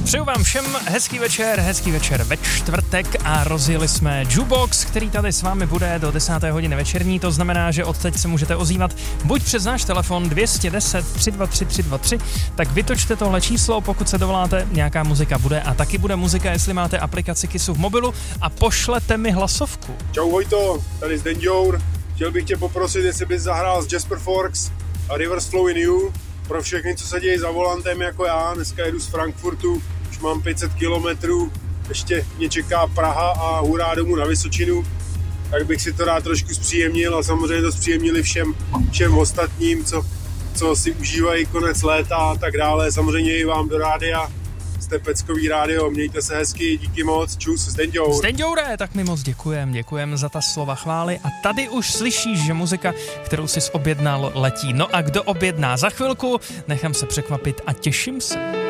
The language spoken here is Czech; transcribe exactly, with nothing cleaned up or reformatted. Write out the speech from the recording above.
Přeju vám všem hezký večer, hezký večer ve čtvrtek a rozjeli jsme Jukebox, který tady s vámi bude do desáté hodiny večerní, to znamená, že odteď se můžete ozývat buď přes náš telefon dvě stě deset tři dva tři tři dva tři, tak vytočte tohle číslo, pokud se dovoláte, nějaká muzika bude a taky bude muzika, jestli máte aplikaci Kissu v mobilu a pošlete mi hlasovku. Čau Vojto, tady Zdenďour, chtěl bych tě poprosit, jestli bys zahrál z Jasper Forks a Rivers Flow in You pro všechny, co se dějí za volantem jako já, dneska jedu z Frankfurtu, už mám pět set kilometrů, ještě mě čeká Praha a hurá domů na Vysočinu, tak bych si to rád trošku zpříjemnil a samozřejmě to zpříjemnili všem, všem ostatním, co, co si užívají konec léta a tak dále, samozřejmě i vám do rádia, jste Peckový rádio, mějte se hezky, díky moc, čus, Zdenďour. Zdenďoure, tak mi moc děkujem, děkujem za ta slova chvály a tady už slyšíš, že muzika, kterou jsi objednal, letí. No a kdo objedná za chvilku, nechám se překvapit a těším se.